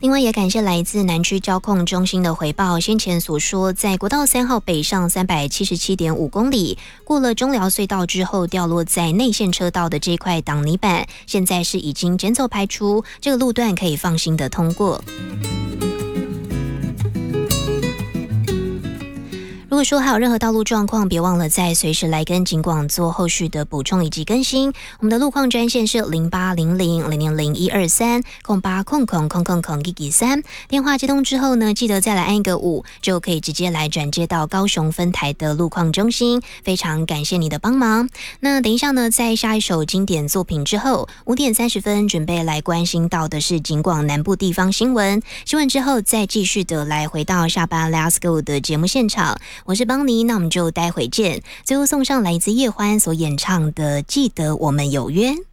另外也感谢来自南区交控中心的回报，先前所说在国道3号北上377.5公里，过了中寮隧道之后掉落在内线车道的这块挡泥板，现在是已经减走排除，这个路段可以放心的通过。如果说还有任何道路状况，别忘了再随时来跟警广做后续的补充以及更新。我们的路况专线是08000001230800000113，电话接通之后呢，记得再来按一个5，就可以直接来转接到高雄分台的路况中心。非常感谢你的帮忙。那等一下呢，在下一首经典作品之后，5点30分准备来关心到的是警广南部地方新闻。新闻之后再继续的来回到下班 Let's Go 的节目现场。我是邦尼，那我们就待会见。最后送上来自叶欢所演唱的《记得我们有约》。